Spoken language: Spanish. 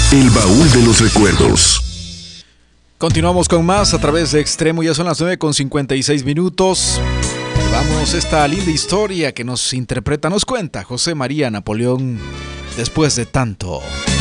El baúl de los recuerdos. Continuamos con más a través de Extremo, ya son las 9:56. Vamos a esta linda historia que nos interpreta, nos cuenta José María Napoleón, Después de tanto.